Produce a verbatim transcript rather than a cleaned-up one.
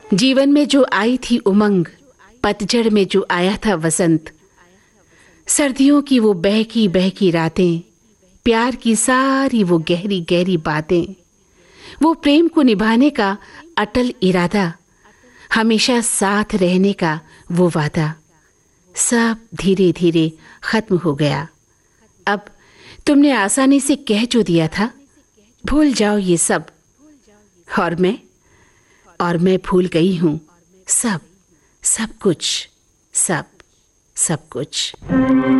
जीवन में जो आई थी उमंग, पतझड़ में जो आया था वसंत, सर्दियों की वो बहकी बहकी रातें, प्यार की सारी वो गहरी गहरी बातें, वो प्रेम को निभाने का अटल इरादा, हमेशा साथ रहने का वो वादा, सब धीरे धीरे खत्म हो गया। अब तुमने आसानी से कह जो दिया था, भूल जाओ ये सब। और मैं और मैं भूल गई हूँ सब सब कुछ, सब सब कुछ।